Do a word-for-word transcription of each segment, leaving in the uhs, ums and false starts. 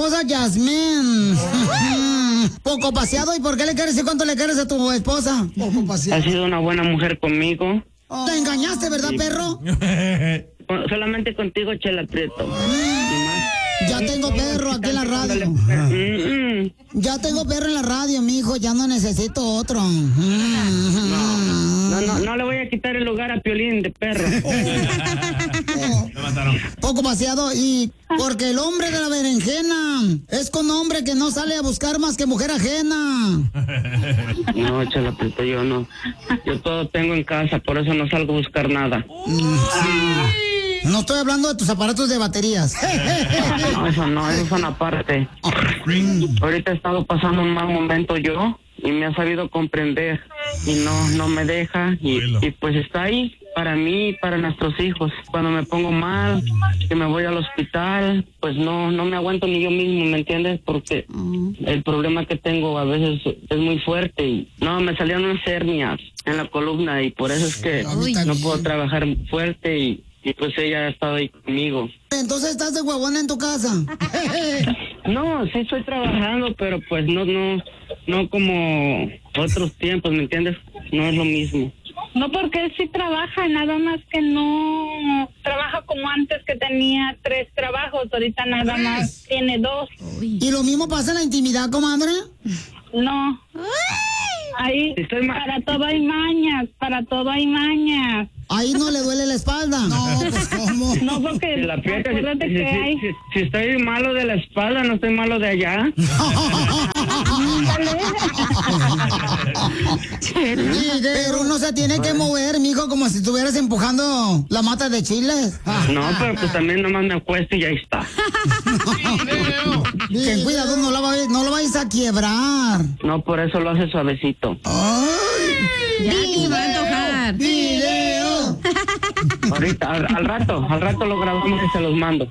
esposa Yasmín. Poco paseado, ¿y por qué le quieres y cuánto le quieres a tu esposa? Poco paseado. Ha sido una buena mujer conmigo. Oh. Te engañaste, ¿verdad, sí, perro? Solamente contigo, Chela Prieto. Mm. Ya tengo perro aquí en la radio. Mm-mm. Ya tengo perro en la radio, mijo, ya no necesito otro. Mm-hmm. No, no, no, no le voy a quitar el lugar a Piolín de perro. Oh. Poco paseado, y porque el hombre de la berenjena es con hombre que no sale a buscar más que mujer ajena. No, Chela Prieto, yo no. Yo todo tengo en casa, por eso no salgo a buscar nada. Mm, sí. No estoy hablando de tus aparatos de baterías. No, eso no, eso son aparte. Ahorita he estado pasando un mal momento yo y me ha sabido comprender y no no me deja y, y pues está ahí para mí y para nuestros hijos. Cuando me pongo mal, que me voy al hospital, pues no no me aguanto ni yo mismo, ¿me entiendes? Porque el problema que tengo a veces es muy fuerte y no, me salieron unas hernias en la columna y por eso es que no puedo trabajar fuerte y Y pues ella ha estado ahí conmigo. Entonces estás de huevona en tu casa. No, sí estoy trabajando, pero pues no, no, no como otros tiempos, ¿me entiendes? No es lo mismo. No, porque él sí trabaja, nada más que no trabaja como antes, que tenía tres trabajos, ahorita nada más tiene dos. ¿Y lo mismo pasa en la intimidad, comadre? No. Ahí, para todo hay mañas, para todo hay mañas. Ahí no le duele la espalda. No, pues ¿cómo? No, porque la fiesta, acuérdate si, que si, hay... si, si estoy malo de la espalda, no estoy malo de allá. Pero uno se tiene que mover, mijo, como si estuvieras empujando la mata de chiles. No, pero pues también nomás me acuesto y ya está. Ten cuidado, no lo, vais, no lo vais a quiebrar. No, por eso lo hace suavecito. Ay, ya que se va a antojar. ¡Video! Ahorita, al, al rato, al rato lo grabamos y se los mando.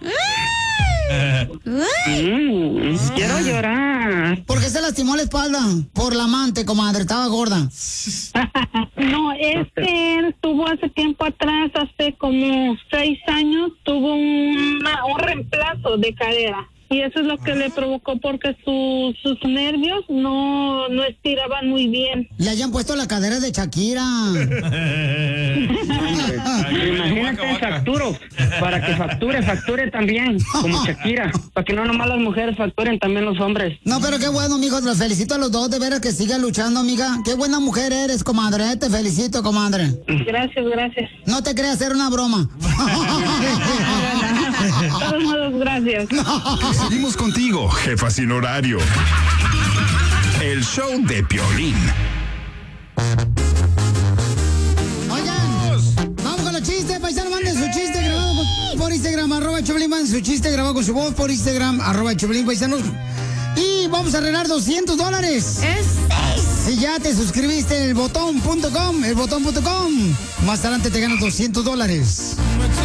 Mm, quiero llorar. ¿Por qué se lastimó la espalda? Por la amante, comadre, estaba gorda. No, es que él tuvo hace tiempo atrás, hace como seis años, tuvo una, un reemplazo de cadera. Y eso es lo que le provocó porque su, sus nervios no, no estiraban muy bien. Le hayan puesto la cadera de Shakira. Imagínate el facturo, para que facture, facture también, como Shakira, para que no nomás las mujeres facturen, también los hombres. No, pero qué bueno, mijo, los felicito a los dos, de veras que sigan luchando, amiga. Qué buena mujer eres, comadre, te felicito, comadre. Gracias, gracias. No te creas hacer una broma. De todos modos, gracias. Seguimos contigo, jefa sin horario. El show de Piolín. Oigan, vamos con los chistes, paisano, manden su chiste grabado por, por Instagram, arroba Choplin, manden su chiste grabado con su voz por Instagram, arroba Choplin, paisanos. Y vamos a regalar doscientos dólares. Si ya te suscribiste en el botón punto com, el botón punto com, más adelante te ganas doscientos dólares.